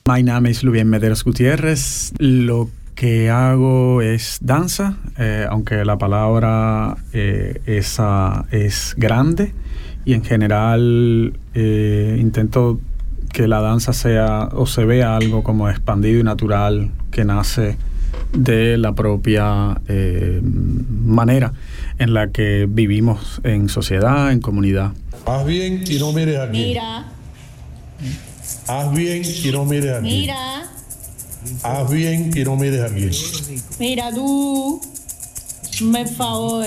My name is Lubien Medeiros Gutiérrez. Lo que hago es danza, aunque la palabra esa es grande, y en general intento que la danza sea o se vea algo como expandido y natural que nace de la propia manera en la que vivimos en sociedad, en comunidad. Haz bien y no mires aquí. Mira. Haz bien y no mires aquí. Mira. Haz bien y no mires aquí. Mira tú. Me favor.